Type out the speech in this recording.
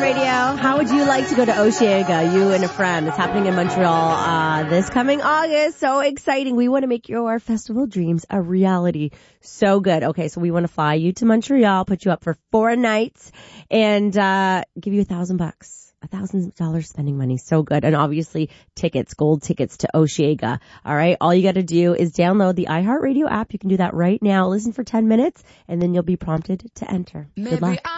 Radio. How would you like to go to Osheaga, you and a friend? It's happening in Montreal this coming August. So exciting. We want to make your festival dreams a reality. So good. Okay, so we want to fly you to Montreal, put you up for 4 nights, and give you $1,000. $1,000 spending money. So good. And obviously tickets, gold tickets to Osheaga. All right. All you got to do is download the iHeartRadio app. You can do that right now. Listen for 10 minutes and then you'll be prompted to enter. Good luck.